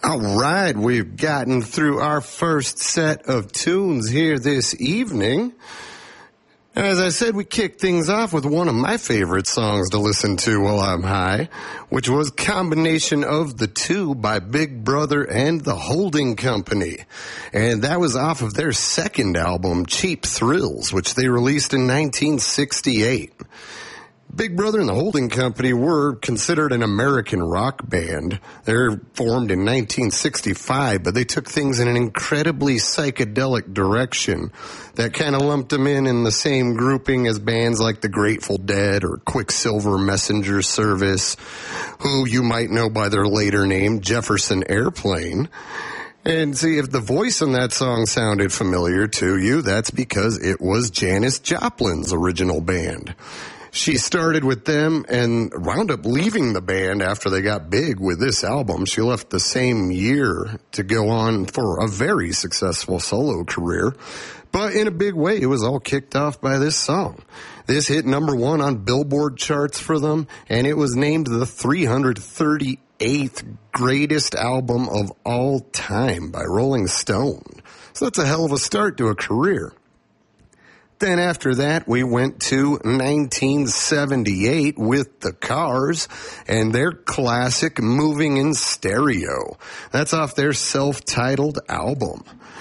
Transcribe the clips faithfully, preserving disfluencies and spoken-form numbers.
All right, we've gotten through our first set of tunes here this evening. As I said, we kicked things off with one of my favorite songs to listen to while I'm high, which was Combination of the Two by Big Brother and the Holding Company. And that was off of their second album, Cheap Thrills, which they released in nineteen sixty-eight. Big Brother and the Holding Company were considered an American rock band. They're formed in nineteen sixty-five, but they took things in an incredibly psychedelic direction that kind of lumped them in in the same grouping as bands like the Grateful Dead or Quicksilver Messenger Service, who you might know by their later name, Jefferson Airplane. And see, if the voice on that song sounded familiar to you, that's because it was Janis Joplin's original band. She started with them and wound up leaving the band after they got big with this album. She left the same year to go on for a very successful solo career. But in a big way, it was all kicked off by this song. This hit number one on Billboard charts for them, and it was named the three hundred thirty-eighth greatest album of all time by Rolling Stone. So that's a hell of a start to a career. Then after that, we went to nineteen seventy-eight with the Cars and their classic Moving in Stereo. That's off their self-titled album.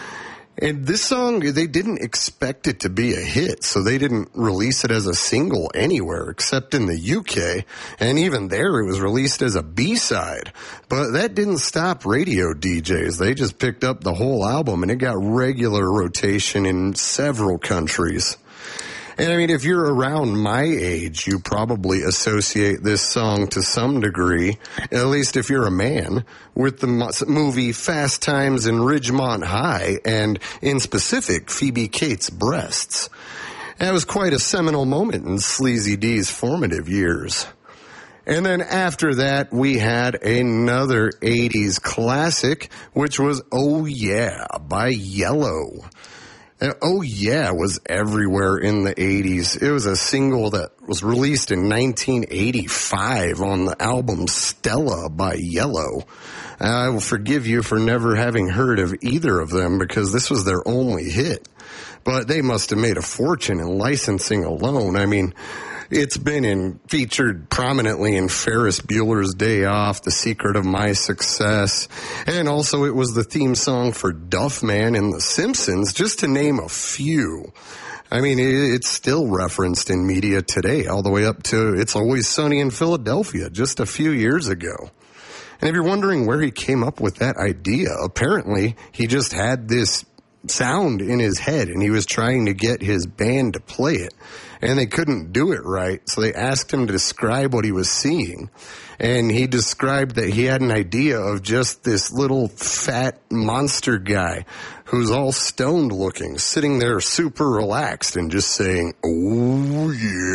And this song, they didn't expect it to be a hit, so they didn't release it as a single anywhere except in the U K. And even there, it was released as a B-side. But that didn't stop radio D Js. They just picked up the whole album, and it got regular rotation in several countries. And I mean, if you're around my age, you probably associate this song to some degree, at least if you're a man, with the movie Fast Times in Ridgemont High, and in specific, Phoebe Cates' breasts. That was quite a seminal moment in Sleazy D's formative years. And then after that, we had another eighties classic, which was Oh Yeah by Yellow. And Oh Yeah was everywhere in the eighties. It was a single that was released in nineteen eighty-five on the album Stella by Yellow. I will forgive you for never having heard of either of them because this was their only hit. But they must have made a fortune in licensing alone. I mean, it's been in, featured prominently in Ferris Bueller's Day Off, The Secret of My Success, and also it was the theme song for Duffman and The Simpsons, just to name a few. I mean, it's still referenced in media today, all the way up to It's Always Sunny in Philadelphia just a few years ago. And if you're wondering where he came up with that idea, apparently he just had this sound in his head and he was trying to get his band to play it. And they couldn't do it right, so they asked him to describe what he was seeing. And he described that he had an idea of just this little fat monster guy who's all stoned looking, sitting there super relaxed and just saying, oh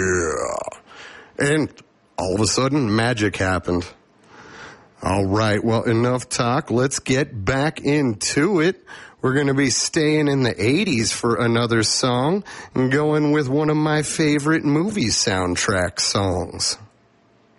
yeah. And all of a sudden, magic happened. All right, well, enough talk. Let's get back into it. We're going to be staying in the eighties for another song and going with one of my favorite movie soundtrack songs.